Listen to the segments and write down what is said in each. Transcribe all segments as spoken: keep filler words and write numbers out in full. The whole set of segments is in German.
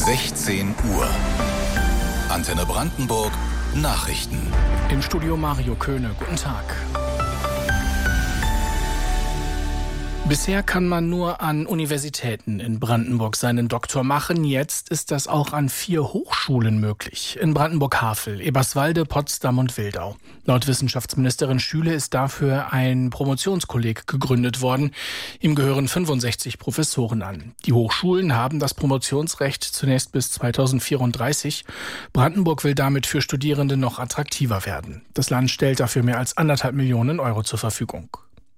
sechzehn Uhr. Antenne Brandenburg Nachrichten. Im Studio Mario Köhne. Guten Tag. Bisher kann man nur an Universitäten in Brandenburg seinen Doktor machen. Jetzt ist das auch an vier Hochschulen möglich. In Brandenburg-Havel, Eberswalde, Potsdam und Wildau. Laut Wissenschaftsministerin Schüle ist dafür ein Promotionskolleg gegründet worden. Ihm gehören fünfundsechzig Professoren an. Die Hochschulen haben das Promotionsrecht zunächst bis zweitausendvierunddreißig. Brandenburg will damit für Studierende noch attraktiver werden. Das Land stellt dafür mehr als anderthalb Millionen Euro zur Verfügung.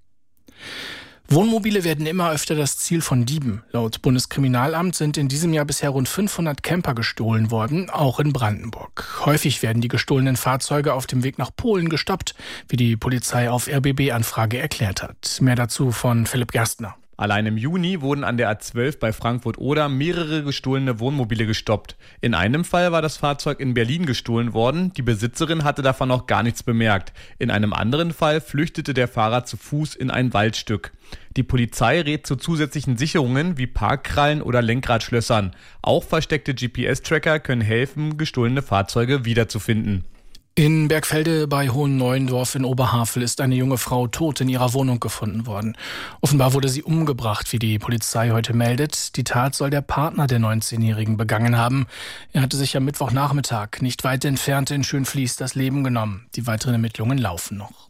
Wohnmobile werden immer öfter das Ziel von Dieben. Laut Bundeskriminalamt sind in diesem Jahr bisher rund fünfhundert Camper gestohlen worden, auch in Brandenburg. Häufig werden die gestohlenen Fahrzeuge auf dem Weg nach Polen gestoppt, wie die Polizei auf R B B-Anfrage erklärt hat. Mehr dazu von Philipp Gerstner. Allein im Juni wurden an der A zwölf bei Frankfurt-Oder mehrere gestohlene Wohnmobile gestoppt. In einem Fall war das Fahrzeug in Berlin gestohlen worden. Die Besitzerin hatte davon noch gar nichts bemerkt. In einem anderen Fall flüchtete der Fahrer zu Fuß in ein Waldstück. Die Polizei rät zu zusätzlichen Sicherungen wie Parkkrallen oder Lenkradschlössern. Auch versteckte G P S-Tracker können helfen, gestohlene Fahrzeuge wiederzufinden. In Bergfelde bei Hohenneuendorf in Oberhavel ist eine junge Frau tot in ihrer Wohnung gefunden worden. Offenbar wurde sie umgebracht, wie die Polizei heute meldet. Die Tat soll der Partner der neunzehnjährigen begangen haben. Er hatte sich am Mittwochnachmittag nicht weit entfernt in Schönfließ das Leben genommen. Die weiteren Ermittlungen laufen noch.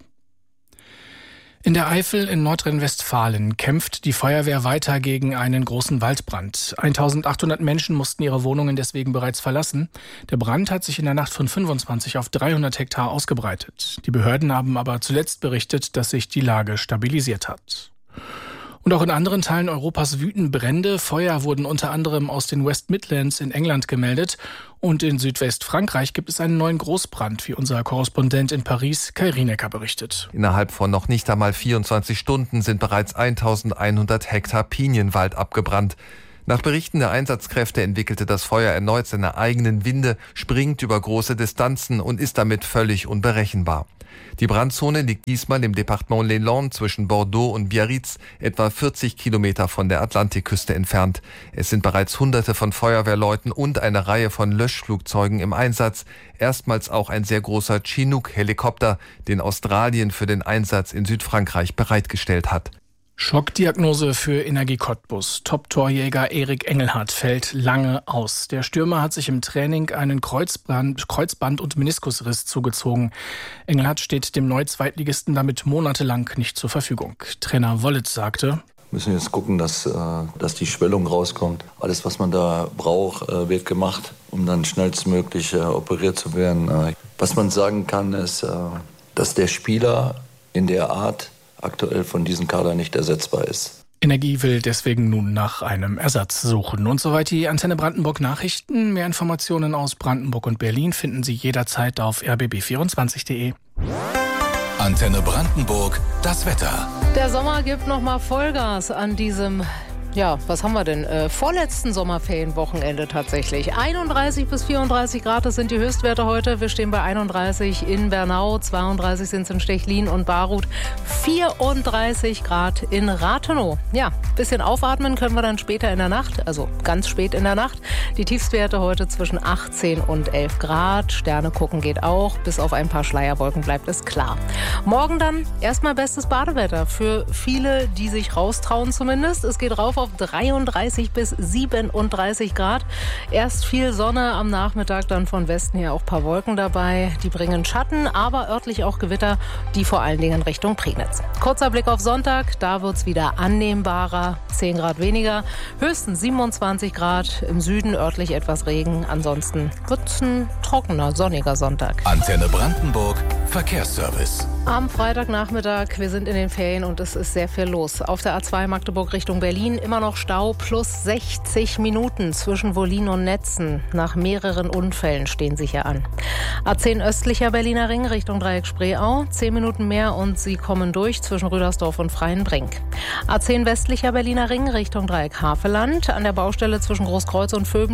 In der Eifel in Nordrhein-Westfalen kämpft die Feuerwehr weiter gegen einen großen Waldbrand. eintausendachthundert Menschen mussten ihre Wohnungen deswegen bereits verlassen. Der Brand hat sich in der Nacht von fünfundzwanzig auf dreihundert Hektar ausgebreitet. Die Behörden haben aber zuletzt berichtet, dass sich die Lage stabilisiert hat. Und auch in anderen Teilen Europas wüten Brände. Feuer wurden unter anderem aus den West Midlands in England gemeldet. Und in Südwestfrankreich gibt es einen neuen Großbrand, wie unser Korrespondent in Paris, Kai Rienecker, berichtet. Innerhalb von noch nicht einmal vierundzwanzig Stunden sind bereits eintausendeinhundert Hektar Pinienwald abgebrannt. Nach Berichten der Einsatzkräfte entwickelte das Feuer erneut seine eigenen Winde, springt über große Distanzen und ist damit völlig unberechenbar. Die Brandzone liegt diesmal im Departement Les Landes zwischen Bordeaux und Biarritz, etwa vierzig Kilometer von der Atlantikküste entfernt. Es sind bereits Hunderte von Feuerwehrleuten und eine Reihe von Löschflugzeugen im Einsatz. Erstmals auch ein sehr großer Chinook-Helikopter, den Australien für den Einsatz in Südfrankreich bereitgestellt hat. Schockdiagnose für Energie Cottbus. Top-Torjäger Erik Engelhardt fällt lange aus. Der Stürmer hat sich im Training einen Kreuzband, Kreuzband- und Meniskusriss zugezogen. Engelhardt steht dem Neu-Zweitligisten damit monatelang nicht zur Verfügung. Trainer Wollitz sagte: Wir müssen jetzt gucken, dass, dass die Schwellung rauskommt. Alles, was man da braucht, wird gemacht, um dann schnellstmöglich operiert zu werden. Was man sagen kann, ist, dass der Spieler in der Art aktuell von diesem Kader nicht ersetzbar ist. Energie will deswegen nun nach einem Ersatz suchen. Und soweit die Antenne Brandenburg Nachrichten. Mehr Informationen aus Brandenburg und Berlin finden Sie jederzeit auf r b b vierundzwanzig punkt de. Antenne Brandenburg, das Wetter. Der Sommer gibt noch mal Vollgas an diesem, ja, was haben wir denn? Äh, vorletzten Sommerferienwochenende tatsächlich. einunddreißig bis vierunddreißig Grad, das sind die Höchstwerte heute. Wir stehen bei einunddreißig in Bernau, zweiunddreißig sind es in Stechlin und Baruth, vierunddreißig Grad in Rathenow. Ja, bisschen aufatmen können wir dann später in der Nacht, also ganz spät in der Nacht. Die Tiefstwerte heute zwischen achtzehn und elf Grad. Sterne gucken geht auch, bis auf ein paar Schleierwolken bleibt es klar. Morgen dann erstmal bestes Badewetter für viele, die sich raustrauen zumindest. Es geht rauf auf dreiunddreißig bis siebenunddreißig Grad. Erst viel Sonne am Nachmittag, dann von Westen her auch ein paar Wolken dabei. Die bringen Schatten, aber örtlich auch Gewitter, die vor allen Dingen Richtung Prignitz. Kurzer Blick auf Sonntag, da wird es wieder annehmbarer, zehn Grad weniger, höchstens siebenundzwanzig Grad, im Süden örtlich etwas Regen. Ansonsten wird es ein trockener, sonniger Sonntag. Antenne Brandenburg, Verkehrsservice. Am Freitagnachmittag, wir sind in den Ferien und es ist sehr viel los. Auf der A zwei Magdeburg Richtung Berlin immer noch Stau plus sechzig Minuten zwischen Wollin und Netzen. Nach mehreren Unfällen stehen sie hier an. A zehn östlicher Berliner Ring Richtung Dreieck Spreeau, zehn Minuten mehr und sie kommen durch zwischen Rüdersdorf und Freienbrink. A zehn westlicher Berliner Ring Richtung Dreieck Havelland, an der Baustelle zwischen Großkreuz und Vöbel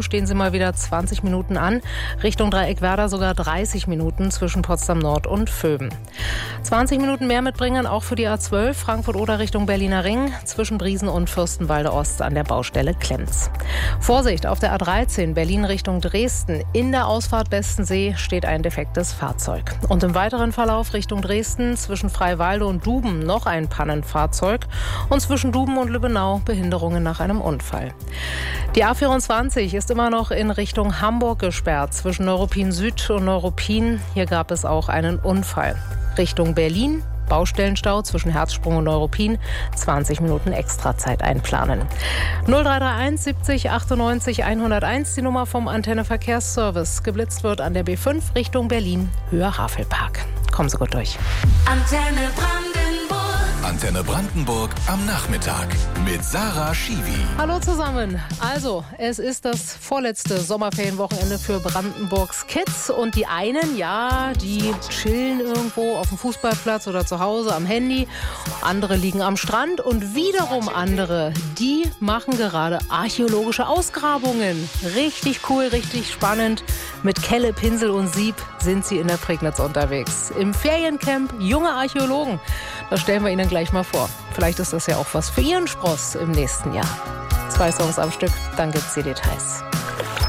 Duben stehen sie mal wieder zwanzig Minuten an. Richtung Dreieckwerder sogar dreißig Minuten zwischen Potsdam Nord und Vöben. zwanzig Minuten mehr mitbringen auch für die A zwölf Frankfurt-Oder Richtung Berliner Ring zwischen Briesen und Fürstenwalde Ost an der Baustelle Klemms. Vorsicht auf der A dreizehn Berlin Richtung Dresden. In der Ausfahrt Bestensee steht ein defektes Fahrzeug. Und im weiteren Verlauf Richtung Dresden zwischen Freiwalde und Duben noch ein Pannenfahrzeug. Und zwischen Duben und Lübbenau Behinderungen nach einem Unfall. Die A vierundzwanzig ist immer noch in Richtung Hamburg gesperrt zwischen Neuruppin Süd und Neuruppin. Hier gab es auch einen Unfall. Richtung Berlin Baustellenstau zwischen Herzsprung und Neuruppin, zwanzig Minuten Extrazeit einplanen. null drei drei eins siebzig achtundneunzig hunderteins, die Nummer vom Antenne Verkehrsservice. Geblitzt wird an der B fünf Richtung Berlin, Höhe Havelpark. Kommen Sie gut durch. Antenne Brandenburg. Antenne Brandenburg am Nachmittag mit Sarah Schiwi. Hallo zusammen. Also, es ist das vorletzte Sommerferienwochenende für Brandenburgs Kids. Und die einen, ja, die chillen irgendwo auf dem Fußballplatz oder zu Hause am Handy. Andere liegen am Strand. Und wiederum andere, die machen gerade archäologische Ausgrabungen. Richtig cool, richtig spannend. Mit Kelle, Pinsel und Sieb sind sie in der Prignitz unterwegs. Im Feriencamp Junge Archäologen. Das stellen wir Ihnen gleich mal vor. Vielleicht ist das ja auch was für Ihren Spross im nächsten Jahr. Zwei Songs am Stück, dann gibt's die Details.